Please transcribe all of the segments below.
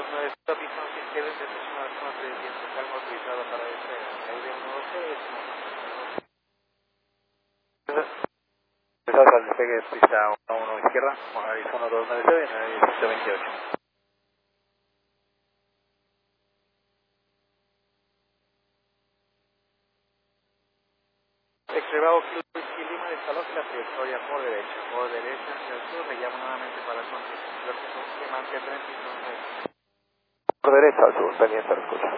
9 stop y son 6 izquierda, intersección a la zona 310, calma autorizado para este aire 112, es Estamos al despegue, pista 1 izquierda, Nariz 1297 y Nariz 28. Extrevado Whisky Lima, desaloje la trayectoria por derecha hacia el sur, le llamo nuevamente para continuar con esquema ante 30 y entonces. Por derecha al sur, pendiente, lo escucha.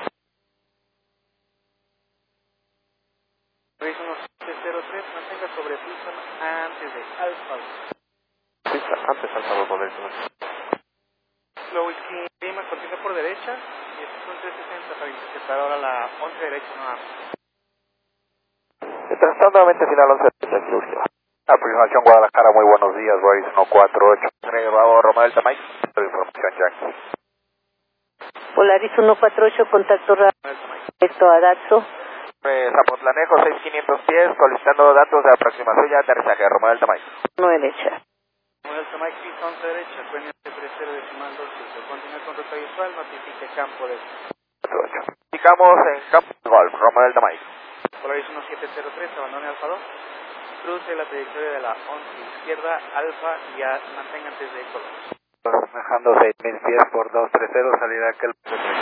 Reis 1703, mantenga sobre pista antes de Alfa. Pista, antes Alfa 2 por derecha. Lo Whisky Lima, continúa por derecha, y estos son 360 para interceptar ahora la 11 derecha nuevamente. Trazando nuevamente final 11 derecha, quirúrgica. Aproximación Guadalajara, muy buenos días, Boris 148. Bravo, Romeo Delta Mike, información Jack. Polaris 148, contacto respecto a Dato. Zapotlanejo 6500 pies, solicitando datos de aproximación y aterrizaje, Romeo Delta Mike. 1 derecha. Romeo Delta Mike, pista 11 derecha, pendiente 30 decimal 2, continúa con ruta visual, notifique campo de 48. Indicamos en campo de golf, Romeo Delta Mike. Polaris 1703, abandone Alfa 2, cruce la trayectoria de la 11 izquierda, Alfa, y mantenga antes de Eco 2. Dejando 6000 pies por 230, salida aquel.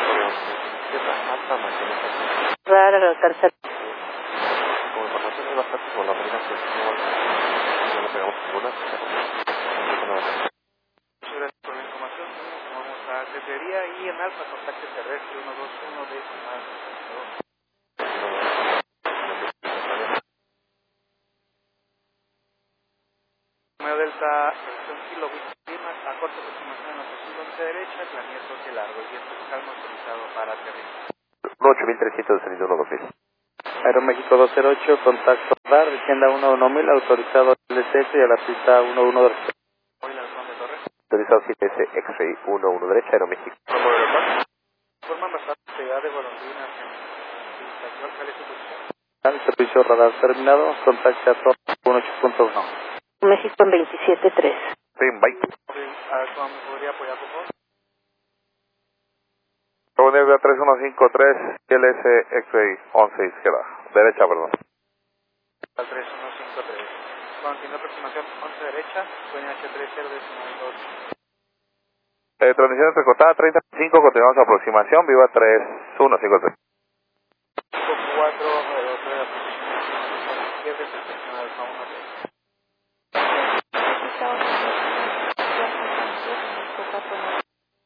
Rara al alcanzar. Como información es bastante por la marina, pues no le pegamos ninguna. Muchas gracias por la información. Vamos a tercería y en Alfa, contacto terrestre 121 decimal 2. Romeo Delta, un kilo, a corta aproximación en la posición 11 derecha, planea toque largo y esto es calma autorizado para aterrizar. 8300 salido 126. Aeroméxico 208, contacto radar, descienda 11000, autorizado al DCS y a la pista 11 derecha. Hoy la zona de Torres. Autorizado 7S X-Ray 11 derecha, Aeroméxico. Forman bastante actividad de golondrinas en pista. ¿Cuál es su posición? El servicio radar terminado, contacte a todo 18.1. México en 27.3. Spin Bike. ¿Cómo me podría apoyar, por favor? Reunión 3153, LS X-Ray 11 izquierda. Derecha, perdón. Al 3153. Continúa aproximación 11 derecha, sueña H30 decimal 2. Transmisión entrecortada 35, continuamos aproximación, viva 3153. 4 alrededor de la posición izquierda, intersección alfa 1 Estamos en el